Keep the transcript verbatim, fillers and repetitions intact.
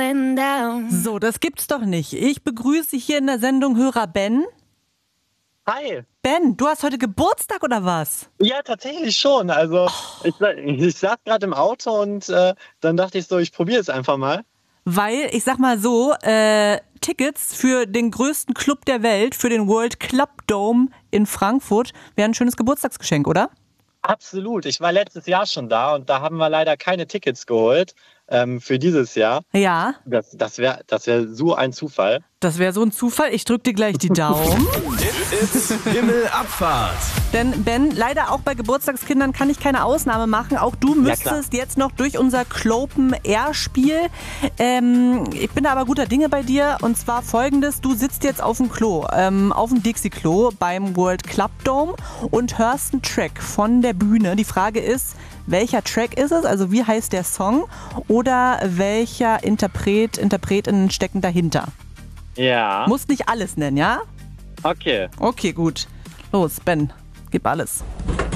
going down. So, das gibt's doch nicht. Ich begrüße hier in der Sendung Hörer Ben. Hi. Ben, du hast heute Geburtstag oder was? Ja, tatsächlich schon. Also oh. ich, ich saß gerade im Auto und äh, dann dachte ich so, ich probiere es einfach mal. Weil, ich sag mal so, äh, Tickets für den größten Club der Welt, für den World Club Dome in Frankfurt, wären ein schönes Geburtstagsgeschenk, oder? Absolut. Ich war letztes Jahr schon da und da haben wir leider keine Tickets geholt ähm, für dieses Jahr. Ja. Das, das wäre das wär so ein Zufall. Das wäre so ein Zufall. Ich drück dir gleich die Daumen. It's Himmelabfahrt. Denn Ben, leider auch bei Geburtstagskindern kann ich keine Ausnahme machen. Auch du müsstest ja, jetzt noch durch unser Clopen-Air-Spiel. Ähm, ich bin da aber guter Dinge bei dir. Und zwar folgendes. Du sitzt jetzt auf dem Klo, ähm, auf dem Dixie-Klo beim World Club Dome und hörst einen Track von der Bühne. Die Frage ist, welcher Track ist es? Also wie heißt der Song? Oder welcher Interpret, Interpretinnen stecken dahinter? Ja. Musst nicht alles nennen, ja? Okay. Okay, gut. Los, Ben, gib alles.